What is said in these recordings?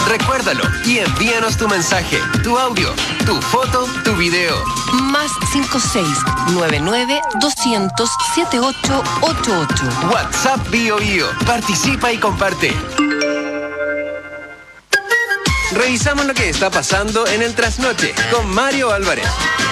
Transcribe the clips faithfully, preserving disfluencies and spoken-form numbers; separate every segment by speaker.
Speaker 1: Recuérdalo y envíanos tu mensaje, tu audio, tu foto, tu video.
Speaker 2: Más cinco seis nueve nueve dos cero cero siete ocho ocho ocho.
Speaker 1: WhatsApp Bio Bio. Participa y comparte. Revisamos lo que está pasando en el Trasnoche con Mario Álvarez.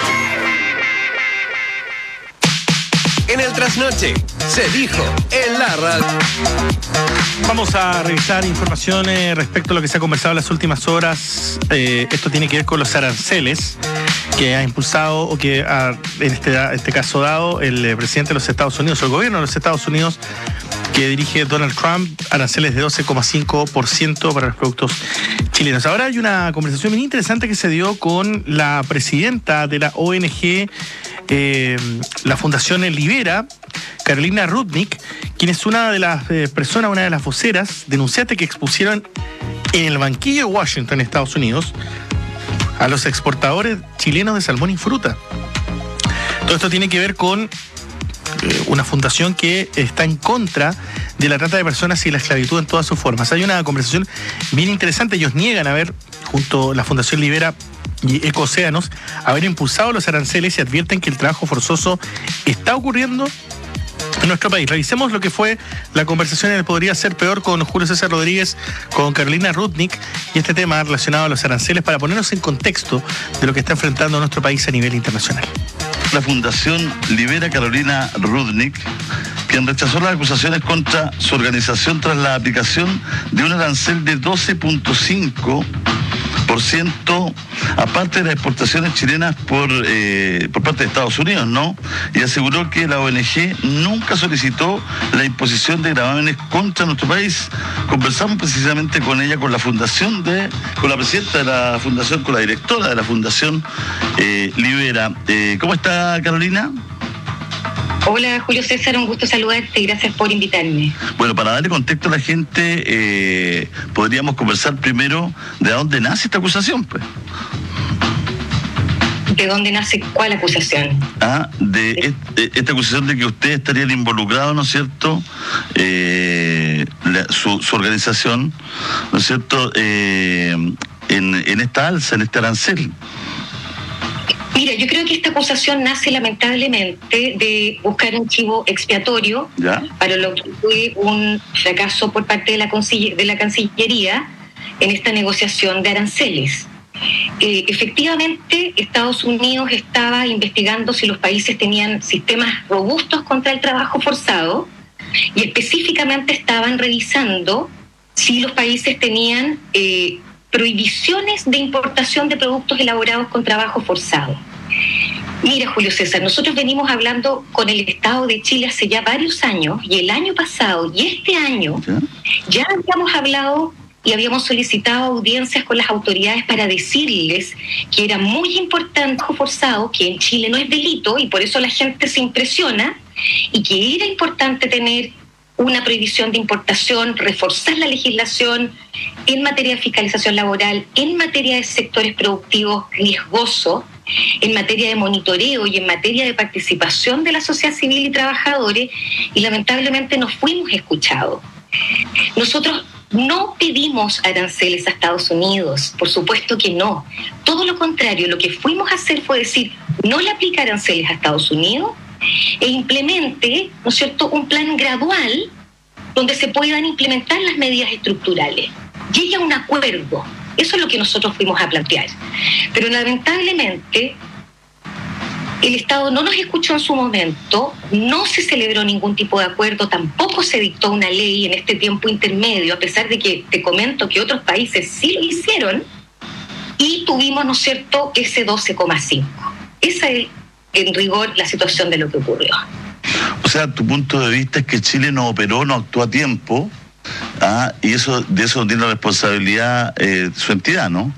Speaker 1: En el Trasnoche, se dijo en la radio.
Speaker 3: Vamos a revisar informaciones respecto a lo que se ha conversado en las últimas horas. Eh, esto tiene que ver con los aranceles que ha impulsado o que ha, en este, este caso dado el eh, presidente de los Estados Unidos, o el gobierno de los Estados Unidos, que dirige Donald Trump, aranceles de doce coma cinco por ciento para los productos chilenos. Ahora hay una conversación bien interesante que se dio con la presidenta de la O N G, eh, la Fundación Libera, Carolina Rudnick, quien es una de las eh, personas, una de las voceras, denunciantes que expusieron en el banquillo de Washington, Estados Unidos, a los exportadores chilenos de salmón y fruta. Todo esto tiene que ver con eh, una fundación que está en contra de la trata de personas y la esclavitud en todas sus formas. Hay una conversación bien interesante. Ellos niegan haber, junto a la Fundación Libera y Ecocéanos, haber impulsado los aranceles y advierten que el trabajo forzoso está ocurriendo en nuestro país. Revisemos lo que fue la conversación en el Podría Ser Peor con Julio César Rodríguez, con Carolina Rudnick, y este tema relacionado a los aranceles para ponernos en contexto de lo que está enfrentando nuestro país a nivel internacional.
Speaker 4: La Fundación Libera, Carolina Rudnick, quien rechazó las acusaciones contra su organización tras la aplicación de un arancel de doce punto cinco por ciento, aparte de las exportaciones chilenas por, eh, por parte de Estados Unidos, ¿no? Y aseguró que la O N G nunca solicitó la imposición de gravámenes contra nuestro país. Conversamos precisamente con ella, con la fundación de, con la presidenta de la fundación, con la directora de la Fundación eh, Libera. Eh, ¿Cómo está, Carolina?
Speaker 5: Hola, Julio César, un gusto saludarte y gracias por invitarme.
Speaker 4: Bueno, para darle contexto a la gente, eh, podríamos conversar primero de dónde nace esta acusación, pues.
Speaker 5: ¿De dónde nace cuál acusación?
Speaker 4: Ah, de et, esta acusación de que ustedes estarían involucrados, ¿no es cierto? Eh, la, su, su organización, ¿no es cierto? Eh, en, en esta alza, en este arancel.
Speaker 5: Mira, yo creo que esta acusación nace lamentablemente de buscar un chivo expiatorio ¿Ya? para lo que fue un fracaso por parte de la, de la Cancillería en esta negociación de aranceles. Eh, efectivamente, Estados Unidos estaba investigando si los países tenían sistemas robustos contra el trabajo forzado y específicamente estaban revisando si los países tenían eh, prohibiciones de importación de productos elaborados con trabajo forzado. Mira, Julio César, nosotros venimos hablando con el Estado de Chile hace ya varios años, y el año pasado y este año ya habíamos hablado y habíamos solicitado audiencias con las autoridades para decirles que era muy importante el trabajo forzado, que en Chile no es delito y por eso la gente se impresiona, y que era importante tener una prohibición de importación, reforzar la legislación en materia de fiscalización laboral, en materia de sectores productivos riesgosos, en materia de monitoreo y en materia de participación de la sociedad civil y trabajadores, y lamentablemente no fuimos escuchados. Nosotros no pedimos aranceles a Estados Unidos, por supuesto que no. Todo lo contrario, lo que fuimos a hacer fue decir, no le aplica aranceles a Estados Unidos, e implemente, ¿no es cierto?, un plan gradual donde se puedan implementar las medidas estructurales. Llegue a un acuerdo. Eso es lo que nosotros fuimos a plantear. Pero lamentablemente, el Estado no nos escuchó en su momento, no se celebró ningún tipo de acuerdo, tampoco se dictó una ley en este tiempo intermedio, a pesar de que te comento que otros países sí lo hicieron, y tuvimos, ¿no es cierto?, ese doce coma cinco. Esa es, en rigor, la situación de lo que ocurrió.
Speaker 4: O sea, tu punto de vista es que Chile no operó, no actuó a tiempo, ah, y eso de eso tiene la responsabilidad eh, su entidad, ¿no?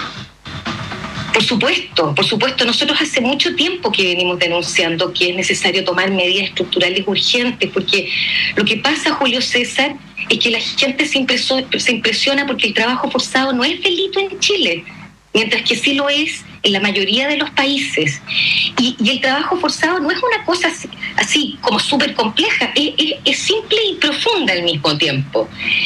Speaker 5: Por supuesto, por supuesto. Nosotros hace mucho tiempo que venimos denunciando que es necesario tomar medidas estructurales urgentes, porque lo que pasa, Julio César, es que la gente se, impreso, se impresiona porque el trabajo forzado no es delito en Chile, mientras que sí lo es en la mayoría de los países. Y, y el trabajo forzado no es una cosa así, así como súper compleja, es, es, es simple y profunda al mismo tiempo.